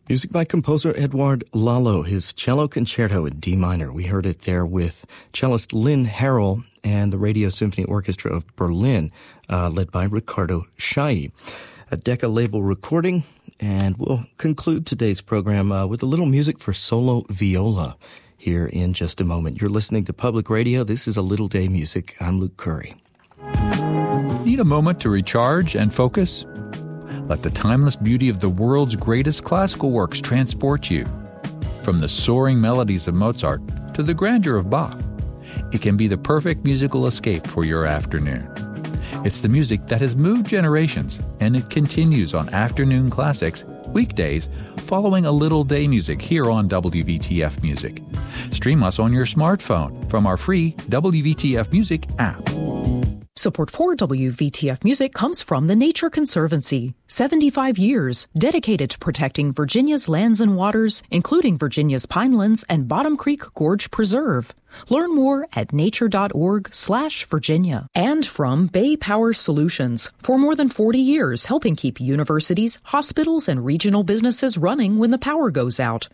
Music by composer Edouard Lalo, his cello concerto in D minor. We heard it there with cellist Lynn Harrell and the Radio Symphony Orchestra of Berlin, led by Ricardo Chailly. A Decca label recording, and we'll conclude today's program with a little music for solo viola here in just a moment. You're listening to Public Radio. This is A Little Day Music. I'm Luke Curry. Need a moment to recharge and focus? Let the timeless beauty of the world's greatest classical works transport you. From the soaring melodies of Mozart to the grandeur of Bach, it can be the perfect musical escape for your afternoon. It's the music that has moved generations, and it continues on Afternoon Classics, weekdays, following A Little Day Music here on WVTF Music. Stream us on your smartphone from our free WVTF Music app. Support for WVTF Music comes from the Nature Conservancy. 75 years dedicated to protecting Virginia's lands and waters, including Virginia's Pinelands and Bottom Creek Gorge Preserve. Learn more at nature.org/Virginia. And from Bay Power Solutions. For more than 40 years, helping keep universities, hospitals, and regional businesses running when the power goes out.